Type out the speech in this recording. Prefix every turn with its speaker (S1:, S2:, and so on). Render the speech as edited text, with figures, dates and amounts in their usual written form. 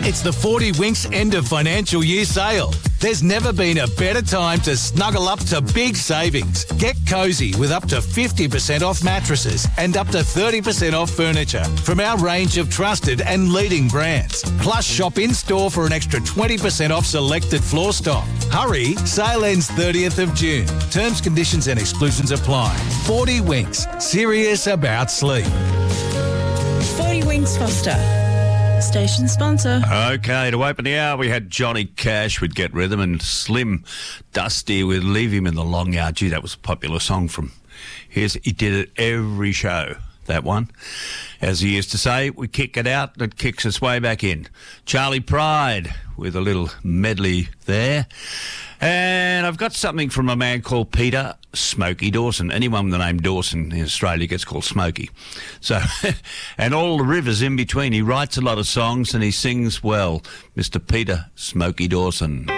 S1: It's the 40 Winks end of financial year sale. There's never been a better time to snuggle up to big savings. Get cosy with up to 50% off mattresses and up to 30% off furniture from our range of trusted and leading brands. Plus, shop in-store for an extra 20% off selected floor stock. Hurry, sale ends 30th of June. Terms, conditions and exclusions apply. 40 Winks, serious about sleep.
S2: 40 Winks Foster. Station sponsor.
S3: Okay, to open the hour, we had Johnny Cash with Get Rhythm and Slim Dusty with Leave Him in the Long Yard. Gee, that was a popular song from his. He did it every show, that one. As he used to say, we kick it out, it kicks us way back in. Charlie Pride with a little medley there. And I've got something from a man called Peter Smokey Dawson. Anyone with the name Dawson in Australia gets called Smokey. So, and all the rivers in between. He writes a lot of songs and he sings well. Mr. Peter Smokey Dawson.